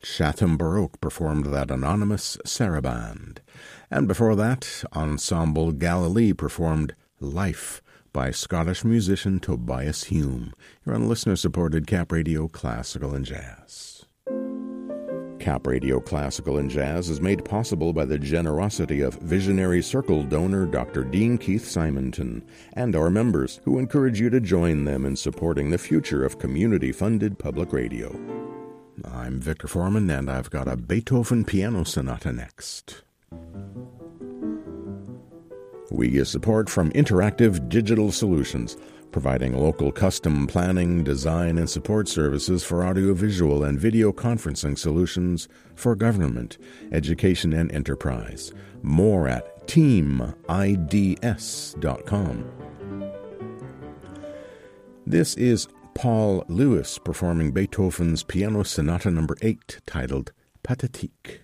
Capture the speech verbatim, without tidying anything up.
Chatham Baroque performed that anonymous Saraband. And before that, Ensemble Galilee performed Life by Scottish musician Tobias Hume. You're on listener-supported Cap Radio Classical and Jazz. Cap Radio Classical and Jazz is made possible by the generosity of Visionary Circle donor Doctor Dean Keith Simonton and our members, who encourage you to join them in supporting the future of community-funded public radio. I'm Victor Foreman, and I've got a Beethoven Piano Sonata next. We get support from Interactive Digital Solutions, providing local custom planning, design, and support services for audiovisual and video conferencing solutions for government, education, and enterprise. More at team I D S dot com. This is Paul Lewis performing Beethoven's Piano Sonata number eight, titled Pathétique.